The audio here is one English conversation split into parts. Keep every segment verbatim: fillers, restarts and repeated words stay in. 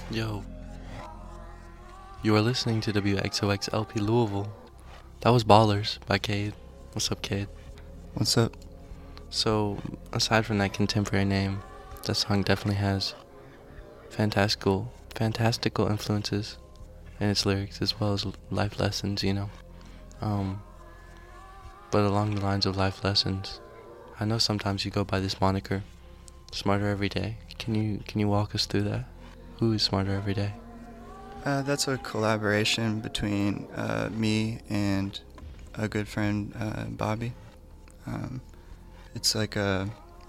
Yo, you are listening to W X O X L P Louisville. That was Ballers by Cade. What's up, Cade? What's up? So, aside from that contemporary name, that song definitely has fantastical, fantastical influences in its lyrics as well as life lessons, you know. Um, but along the lines of life lessons, I know sometimes you go by this moniker, Smarter Every Day. Can you can you walk us through that? Who is Smarter Every Day? Uh, that's a collaboration between uh, me and a good friend, uh, Bobby. Um, it's like a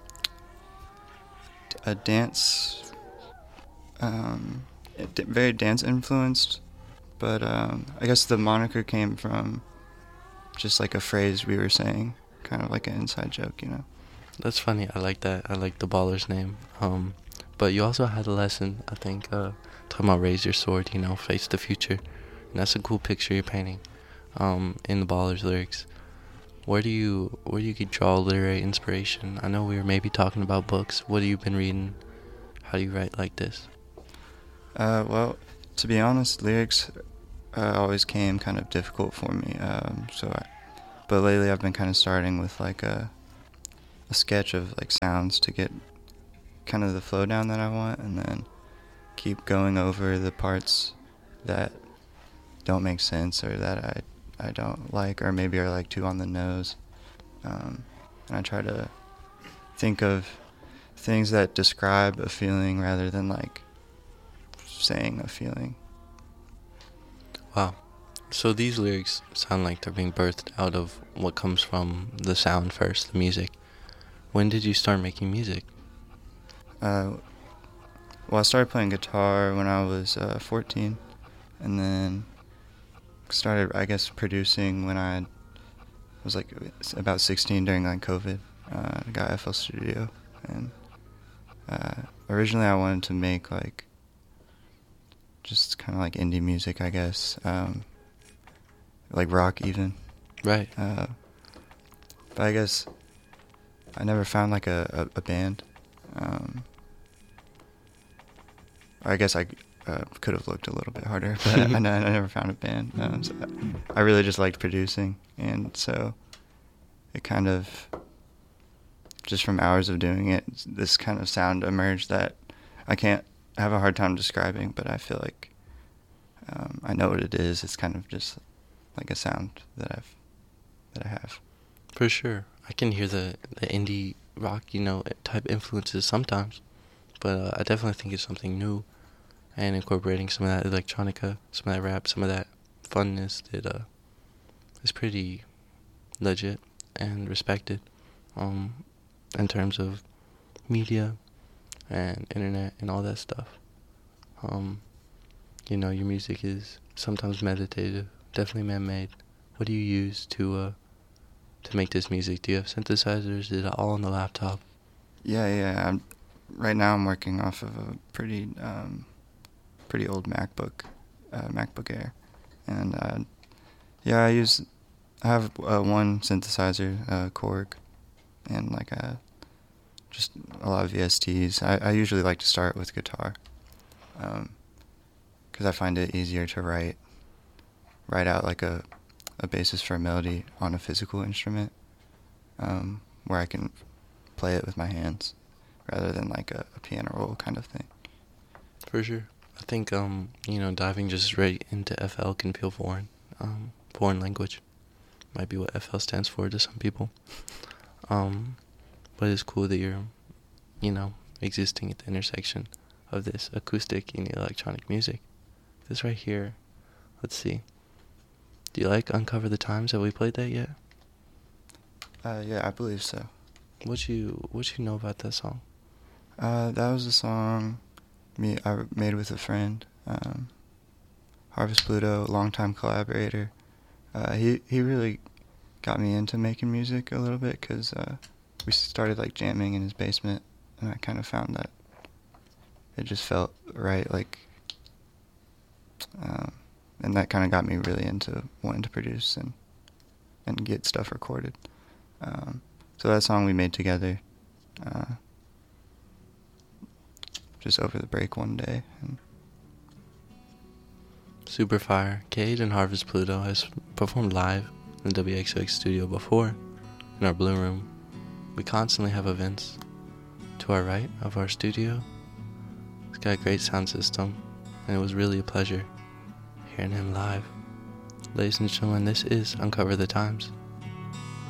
a dance, um, d- very dance influenced, but um, I guess the moniker came from just like a phrase we were saying, kind of like an inside joke, you know. That's funny. I like that. I like the Baller's name. Um, but you also had a lesson, I think, uh, talking about raise your sword, you know, face the future. And that's a cool picture you're painting, um, in the Baller's lyrics. Where do you where do you get draw literary inspiration? I know we were maybe talking about books. What have you been reading? How do you write like this? Uh, well, to be honest, lyrics uh, always came kind of difficult for me. Um, so, I, but lately I've been kind of starting with like a a sketch of like sounds to get kind of the flow down that I want, and then keep going over the parts that don't make sense or that I I don't like, or maybe are like too on the nose. Um, and I try to think of things that describe a feeling rather than like saying a feeling. Wow. So these lyrics sound like they're being birthed out of what comes from the sound first, the music. When did you start making music? Uh, well, I started playing guitar when I was uh, fourteen, and then started, I guess, producing when I was like about sixteen during like COVID. Uh, I got F L Studio, and uh, originally I wanted to make like just kind of like indie music, I guess, um, like rock even. Right. Uh, but I guess I never found like a, a, a band. Um, I guess I uh, could have looked a little bit harder, but I, I never found a band. Um, so I really just liked producing, and so it kind of, just from hours of doing it, this kind of sound emerged that I can't have a hard time describing, but I feel like um, I know what it is. It's kind of just like a sound that I've that I have. For sure. I can hear the, the indie rock, you know, type influences sometimes. But uh, I definitely think it's something new. And incorporating some of that electronica, some of that rap, some of that funness that uh, is pretty legit and respected um, in terms of media and internet and all that stuff. Um, you know, your music is sometimes meditative, definitely man-made. What do you use to uh, to make this music? Do you have synthesizers? Is it all on the laptop? Yeah, yeah. I'm, right now I'm working off of a pretty um, pretty old MacBook, uh, MacBook Air, and uh, yeah, I use I have uh, one synthesizer, uh, Korg, and like a just a lot of V S Ts. I, I usually like to start with guitar, because um, I find it easier to write write out like a a basis for a melody on a physical instrument, um, where I can play it with my hands rather than like a, a piano roll kind of thing. For sure. I think, um, you know, diving just right into F L can feel foreign. Um, foreign language might be what F L stands for to some people. Um, but it's cool that you're, you know, existing at the intersection of this acoustic and electronic music. This right here, let's see. Do you like Uncover the Times? Have we played that yet? Uh, yeah, I believe so. What you what you know about that song? Uh, that was a song me I made with a friend, um, Harvest Pluto, longtime collaborator. Uh, he he really got me into making music a little bit, because uh, we started like jamming in his basement, and I kind of found that it just felt right, like, um, and that kind of got me really into wanting to produce and and get stuff recorded. Um, so that song we made together, uh, just over the break one day, and Superfire, Cage, and Harvest Pluto has performed live in the W X O X studio before, in our Blue Room. We constantly have events to our right of our studio. It's got a great sound system, and it was really a pleasure hearing him live. Ladies and gentlemen, this is Uncover the Times.